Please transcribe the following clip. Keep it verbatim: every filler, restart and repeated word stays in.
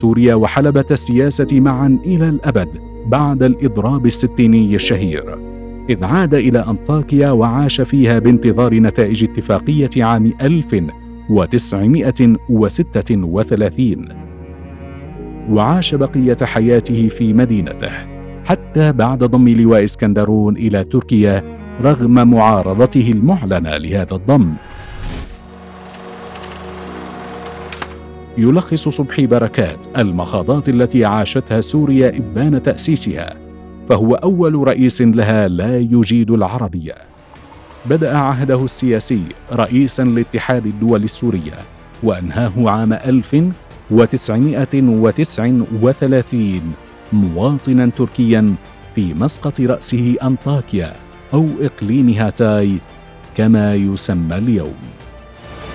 سوريا وحلبة السياسة معا إلى الأبد بعد الإضراب الستيني الشهير، إذ عاد إلى أنطاكيا وعاش فيها بانتظار نتائج اتفاقية عام ألف وتسعمائة وستة وثلاثين، وعاش بقية حياته في مدينته حتى بعد ضم لواء اسكندرون إلى تركيا رغم معارضته المعلنة لهذا الضم. يلخص صبحي بركات المخاضات التي عاشتها سوريا إبان تأسيسها، فهو أول رئيس لها لا يجيد العربية. بدأ عهده السياسي رئيسا لاتحاد الدول السورية، وأنهاه عام ألف وتسعمائة وتسعة وثلاثين مواطنا تركيا في مسقط رأسه أنطاكيا أو إقليم هاتاي كما يسمى اليوم.